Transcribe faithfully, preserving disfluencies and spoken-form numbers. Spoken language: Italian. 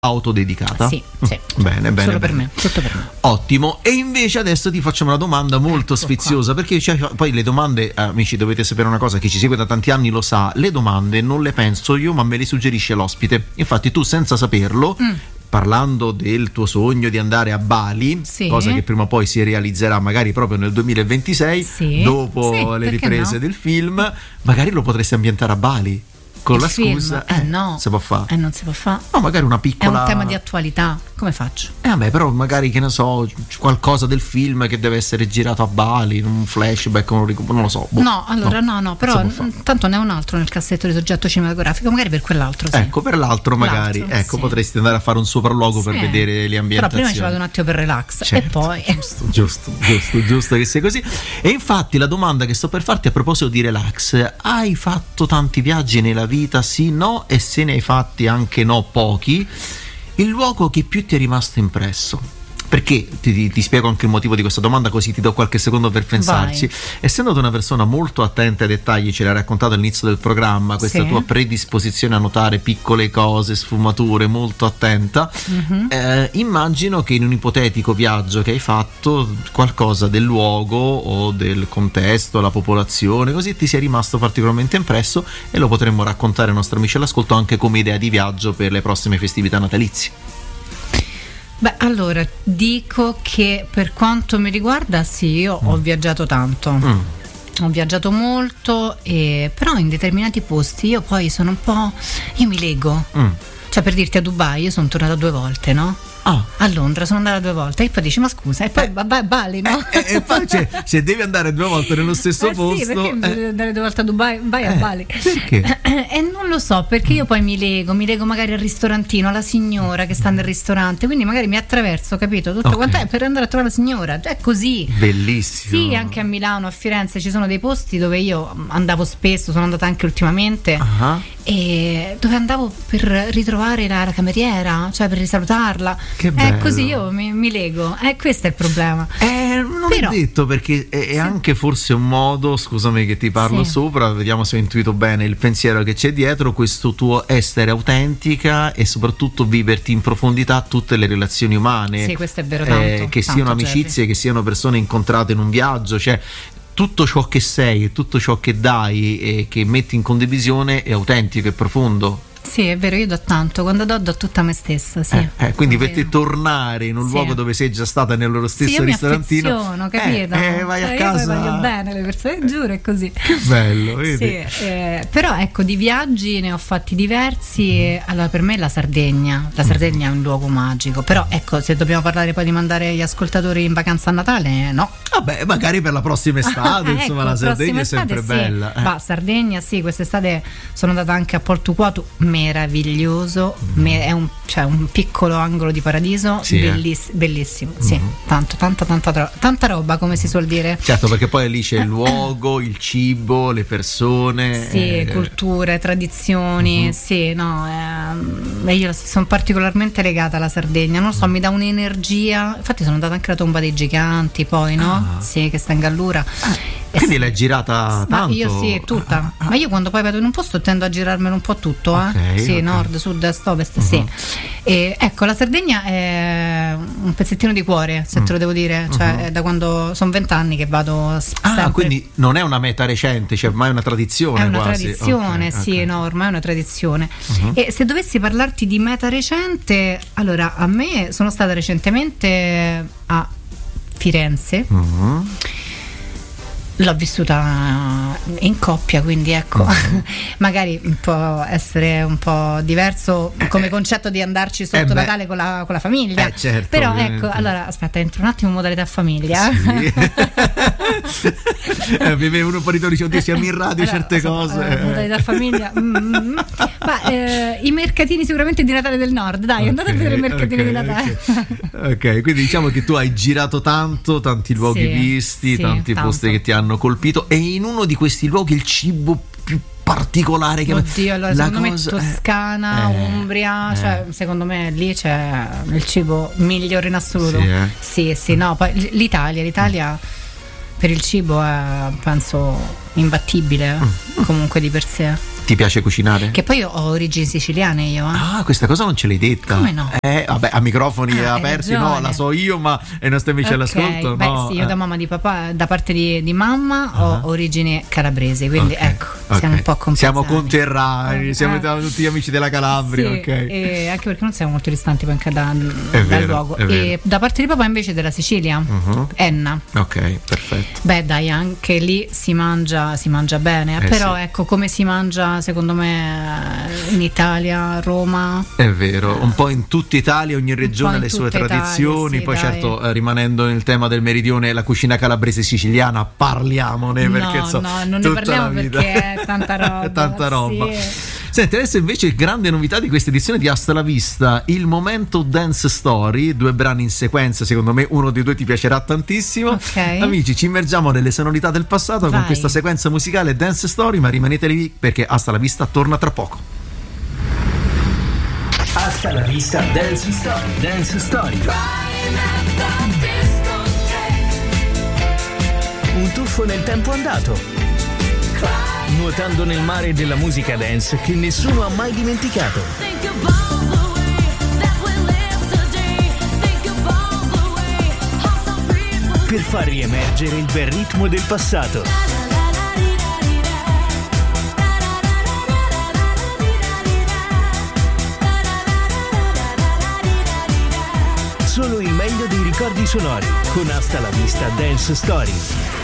autodedicata? Sì, sì. Bene, bene. Solo bene. per me, tutto per me. Ottimo. E invece adesso ti facciamo una domanda molto Ecco sfiziosa, perché cioè, poi le domande, eh, amici, dovete sapere una cosa, chi ci segue da tanti anni lo sa, le domande non le penso io, ma me le suggerisce l'ospite. Infatti tu, senza saperlo, mm. parlando del tuo sogno di andare a Bali, sì. cosa che prima o poi si realizzerà magari proprio nel duemilaventisei, sì. dopo sì, le riprese no? del film, magari lo potresti ambientare a Bali. Con il la film? scusa, eh, eh no, si può fare. Eh, non si può fare. No, magari una piccola. È un tema di attualità. Come faccio? Eh, vabbè, però magari, che ne so, qualcosa del film che deve essere girato a Bali, un flashback, non lo so. Boh. No, allora no, no, no però n- tanto ne è un altro nel cassetto di soggetto cinematografico, magari per quell'altro. Sì. Ecco, per l'altro magari, l'altro, ecco, sì. potresti andare a fare un sopralluogo sì. per vedere le ambientazioni. Però prima ci vado un attimo per relax, certo, e poi. Giusto, giusto, giusto, giusto che sia così. E infatti la domanda che sto per farti a proposito di relax: hai fatto tanti viaggi nella vita? Sì, no? E se ne hai fatti anche no, pochi. Il luogo che più ti è rimasto impresso? Perché ti, ti, ti spiego anche il motivo di questa domanda, così ti do qualche secondo per pensarci. Vai. Essendo tu una persona molto attenta ai dettagli, ce l'hai raccontato all'inizio del programma, questa sì. tua predisposizione a notare piccole cose, sfumature, molto attenta, mm-hmm. eh, immagino che in un ipotetico viaggio che hai fatto, qualcosa del luogo o del contesto, la popolazione, così ti sia rimasto particolarmente impresso, e lo potremmo raccontare ai nostri amici all'ascolto anche come idea di viaggio per le prossime festività natalizie. Beh, allora, dico che per quanto mi riguarda, sì, io mm. ho viaggiato tanto. Mm. Ho viaggiato molto, e, però in determinati posti io poi sono un po'. Io mi lego. Mm. Cioè, per dirti, a Dubai io sono tornata due volte, no? Ah. A Londra sono andata due volte, e poi dici ma scusa, e poi eh, vai a Bali, no? E eh, eh, poi cioè, se devi andare due volte nello stesso eh posto, sì, perché eh. devi andare due volte a Dubai, vai a eh, Bali. Perché? E eh, non lo so, perché io poi mi lego, mi lego magari al ristorantino, alla signora che sta nel ristorante, quindi magari mi attraverso, capito? Tutto okay. quanto è per andare a trovare la signora, è così. Bellissimo. Sì, anche a Milano, a Firenze ci sono dei posti dove io andavo spesso, sono andata anche ultimamente, uh-huh. e dove andavo per ritrovare la, la cameriera, cioè per risalutarla. Che bello. È così, io mi, mi lego, e eh, questo è il problema. Eh, non Però, è detto, perché è, è sì. anche forse un modo, scusami che ti parlo sì. sopra, vediamo se ho intuito bene il pensiero che c'è dietro, questo tuo essere autentica e soprattutto viverti in profondità tutte le relazioni umane. Sì, questo è vero, tanto, eh, che tanto, siano amicizie, Jerry. Che siano persone incontrate in un viaggio, cioè tutto ciò che sei e tutto ciò che dai e che metti in condivisione è autentico e profondo. Sì, è vero, io do tanto, quando do do tutta me stessa, sì. Eh, eh, quindi per te tornare in un sì. luogo dove sei già stata nel loro stesso sì, io ristorantino, mi affeziono, capito? Eh, eh, vai cioè, a casa. Io poi voglio bene le persone, giuro, è così. Che bello, vedi? Sì, eh, però ecco, di viaggi ne ho fatti diversi. E, allora, per me la Sardegna, la Sardegna è un luogo magico, però ecco, se dobbiamo parlare poi di mandare gli ascoltatori in vacanza a Natale, no. Vabbè, magari per la prossima estate, ah, insomma, ecco, la Sardegna è sempre estate, bella. Sì. Eh. Va, Sardegna, sì, quest'estate sono andata anche a Portuquato, meraviglioso. Mm. È un, cioè, un piccolo angolo di paradiso, sì, belliss- eh. bellissimo, sì, mm. tanto, tanta, tanta, tanta, tanta roba, come si suol dire. Certo, perché poi lì c'è il luogo, il cibo, le persone, sì, eh. culture, tradizioni, mm-hmm. sì, no, eh, io sono particolarmente legata alla Sardegna, non so, mm. mi dà un'energia. Infatti sono andata anche alla Tomba dei Giganti, poi, no? Ah. Sì, che sta in Gallura. Ah. Quindi l'hai girata tanto? Ma io sì, tutta. Ah, ah. Ma io quando poi vado in un posto tendo a girarmelo un po' tutto, eh? Okay, sì, okay. Nord, sud, est, ovest, uh-huh. sì. E ecco, la Sardegna è un pezzettino di cuore, se uh-huh. te lo devo dire, cioè uh-huh. da quando sono vent'anni che vado sempre. Ah, quindi non è una meta recente, cioè ormai è una tradizione. È una quasi. tradizione, okay, sì, okay. no, ormai è una tradizione. Uh-huh. E se dovessi parlarti di meta recente, allora a me sono stata recentemente a Firenze. Uh-huh. L'ho vissuta in coppia, quindi ecco, mm. magari può essere un po' diverso come concetto di andarci sotto eh Natale con la, con la famiglia, eh certo, però ovviamente. Ecco, allora aspetta, entro un attimo in modalità famiglia. Sì. eh, uno un po' di dice, oddio, siamo in radio, allora, certe so, cose. Eh, modalità famiglia. Mm-hmm. Ma eh, i mercatini sicuramente di Natale del Nord, dai, okay, andate a vedere i mercatini okay, di Natale. Okay. Ok, quindi diciamo che tu hai girato tanto, tanti luoghi sì, visti, sì, tanti tanto. posti che ti hanno colpito, e in uno di questi luoghi il cibo più particolare che oddio, allora la secondo cosa, me Toscana, eh, Umbria, eh. cioè secondo me lì c'è il cibo migliore in assoluto. Sì, eh. sì, sì, no, poi l'Italia, l'Italia per il cibo è, penso, imbattibile mm. comunque di per sé. Ti piace cucinare? Che poi ho origini siciliane io. Eh? Ah, questa cosa non ce l'hai detta. Come no? Eh, vabbè, a microfoni Ah, aperti, ragione. no, la so io, ma i nostri amici Ok, all'ascolto, beh, no. sì, io da Eh. mamma di papà, da parte di, di mamma ho Ah. origini calabresi, quindi Ok, ecco, ok. siamo un po' compensati. Siamo conterranei, Eh, siamo eh. tutti amici della Calabria, Sì, ok. e anche perché non siamo molto distanti poi anche da, È dal vero, luogo. è vero. E da parte di papà invece della Sicilia, Mhm. Enna. Ok, perfetto. Beh dai, anche lì si mangia, si mangia bene, Eh, però sì. ecco come si mangia secondo me in Italia, a Roma. È vero, un po' in tutta Italia, ogni regione ha in le sue tutta Italia, tradizioni, sì, poi dai. certo eh, rimanendo nel tema del meridione, la cucina calabrese siciliana, parliamone perché no, so, no, non ne tutta parliamo la vita. perché è tanta roba. È tanta roba. Sì. Senti, adesso invece grande novità di questa edizione di Hasta la Vista, il momento Dance Story, due brani in sequenza, secondo me uno dei due ti piacerà tantissimo. Ok. Amici, ci immergiamo nelle sonorità del passato con Vai. questa sequenza musicale Dance Story, ma rimanete lì perché Hasta la Vista torna tra poco. Hasta la vista Dance Story. Dance Story. Un tuffo nel tempo andato. Nuotando nel mare della musica dance che nessuno ha mai dimenticato. Per far riemergere il bel ritmo del passato. Solo il meglio dei ricordi sonori con Hasta la Vista Dance Story.